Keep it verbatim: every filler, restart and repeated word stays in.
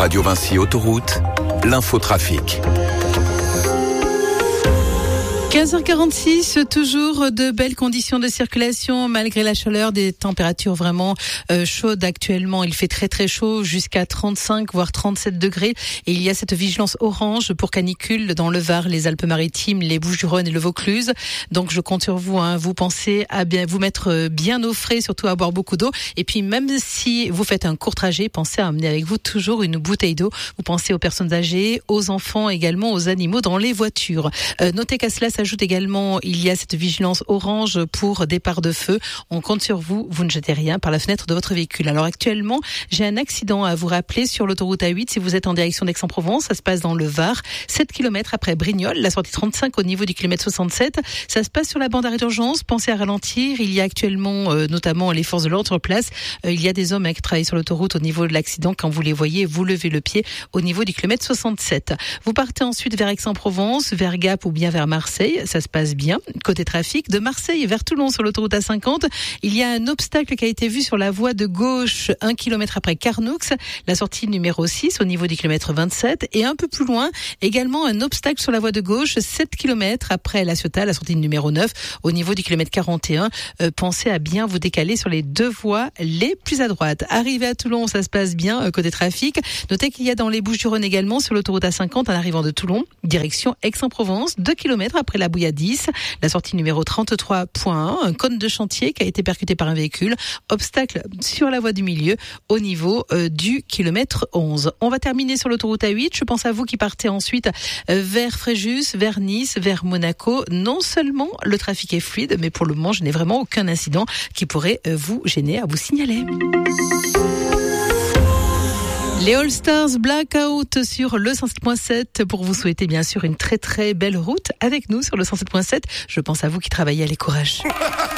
Radio Vinci Autoroute, l'infotrafic. quinze heures quarante-six, toujours de belles conditions de circulation malgré la chaleur, des températures vraiment euh, chaudes actuellement. Il fait très très chaud, jusqu'à trente-cinq voire trente-sept degrés. Et il y a cette vigilance orange pour canicule dans le Var, les Alpes-Maritimes, les Bouches-du-Rhône et le Vaucluse. Donc je compte sur vous, hein. Vous pensez à bien vous mettre bien au frais, surtout à boire beaucoup d'eau. Et puis même si vous faites un court trajet, pensez à amener avec vous toujours une bouteille d'eau. Vous pensez aux personnes âgées, aux enfants, également aux animaux dans les voitures. Euh, notez qu'à cela s'ajoute également, il y a cette vigilance orange pour départ de feu. On compte sur vous, vous ne jetez rien par la fenêtre de votre véhicule. Alors actuellement, j'ai un accident à vous rappeler sur l'autoroute A huit si vous êtes en direction d'Aix-en-Provence. Ça se passe dans le Var, sept kilomètres après Brignoles, la sortie trente-cinq au niveau du kilomètre soixante-sept. Ça se passe sur la bande d'arrêt d'urgence. Pensez à ralentir. Il y a actuellement euh, notamment les forces de l'ordre sur place. Euh, il y a des hommes qui travaillent sur l'autoroute au niveau de l'accident. Quand vous les voyez, vous levez le pied au niveau du kilomètre soixante-sept. Vous partez ensuite vers Aix-en-Provence, vers Gap ou bien vers Marseille. Ça se passe bien. Côté trafic, de Marseille vers Toulon sur l'autoroute A cinquante, il y a un obstacle qui a été vu sur la voie de gauche, un kilomètre après Carnoux, la sortie numéro six au niveau du kilomètre vingt-sept, et un peu plus loin, également un obstacle sur la voie de gauche, sept kilomètres après La Ciotat, la sortie numéro neuf au niveau du kilomètre quarante et un. Euh, pensez à bien vous décaler sur les deux voies les plus à droite. Arrivé à Toulon, ça se passe bien euh, côté trafic. Notez qu'il y a dans les Bouches-du-Rhône également sur l'autoroute A cinquante en arrivant de Toulon, direction Aix-en-Provence, deux kilomètres après la Bouillade dix, la sortie numéro trente-trois point un, un cône de chantier qui a été percuté par un véhicule, obstacle sur la voie du milieu au niveau euh, du kilomètre onze. On va terminer sur l'autoroute A huit. Je pense à vous qui partez ensuite euh, vers Fréjus, vers Nice, vers Monaco. Non seulement le trafic est fluide, mais pour le moment, je n'ai vraiment aucun incident qui pourrait euh, vous gêner à vous signaler. Les All Stars Blackout sur le cent sept point sept pour vous souhaiter bien sûr une très très belle route avec nous sur le cent sept point sept. Je pense à vous qui travaillez à l'écourage.